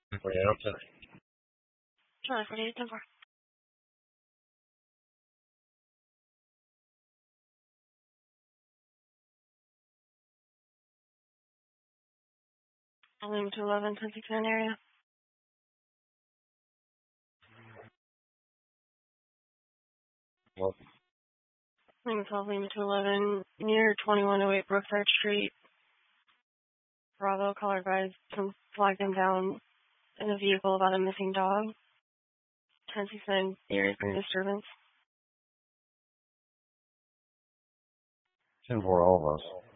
Okay. 248, 10-4. Lima to 11, 10-6 area. Well, Lima 12, Lima to 11, near 2108 Brookside Street. Bravo, caller advised some flagged him down in a vehicle about a missing dog. 10-6 area for disturbance. 10-4, all of us.